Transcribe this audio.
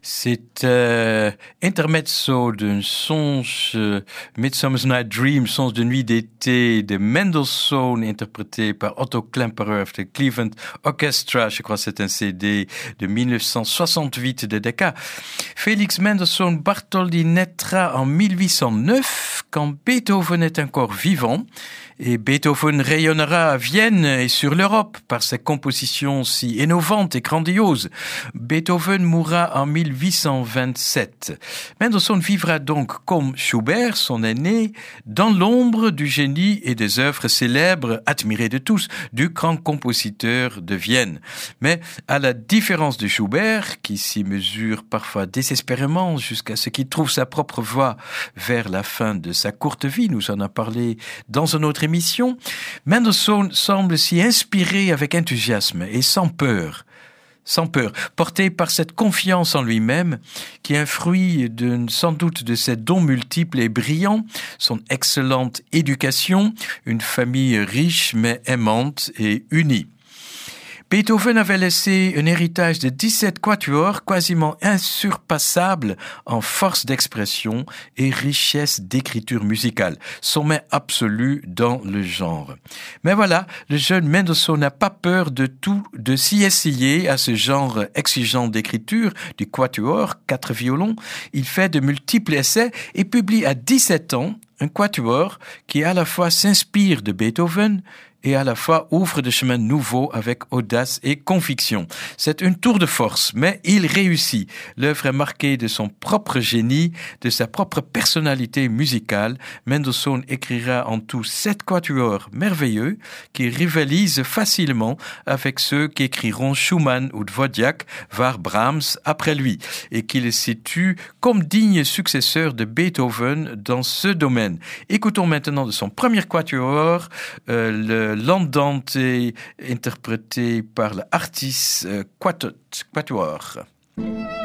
C'est intermezzo d'un songe, Midsummer's Night Dream, songe de nuit d'été de Mendelssohn, interprété par Otto Klemperer de Cleveland Orchestra. Je crois que c'est un CD de 1968 de Decca. Félix Mendelssohn Bartholdy naîtra en 1809, quand Beethoven est encore vivant. Et Beethoven rayonnera à Vienne et sur l'Europe par ses compositions si innovantes et grandioses. Beethoven mourra en 1827. Mendelssohn vivra donc comme Schubert, son aîné, dans l'ombre du génie et des œuvres célèbres, admirées de tous, du grand compositeur de Vienne. Mais à la différence de Schubert, qui s'y mesure parfois désespérément jusqu'à ce qu'il trouve sa propre voie vers la fin de sa courte vie, nous en avons parlé dans un autre émission, Mendelssohn semble s'y inspirer avec enthousiasme et sans peur, porté par cette confiance en lui-même qui est un fruit sans doute de ses dons multiples et brillants, son excellente éducation, une famille riche mais aimante et unie. Beethoven avait laissé un héritage de 17 quatuors quasiment insurpassables en force d'expression et richesse d'écriture musicale, sommet absolu dans le genre. Mais voilà, le jeune Mendelssohn n'a pas peur de s'y essayer à ce genre exigeant d'écriture du quatuor, 4 violons. Il fait de multiples essais et publie à 17 ans un quatuor qui à la fois s'inspire de Beethoven et à la fois ouvre des chemins nouveaux avec audace et conviction. C'est une tour de force, mais il réussit. L'œuvre est marquée de son propre génie, de sa propre personnalité musicale. Mendelssohn écrira en tout 7 quatuors merveilleux qui rivalisent facilement avec ceux qu'écriront Schumann ou Dvořák, voire Brahms après lui, et qui le situent comme digne successeur de Beethoven dans ce domaine. Écoutons maintenant de son premier quatuor, l'Andante interprété par l'artiste Quatuor.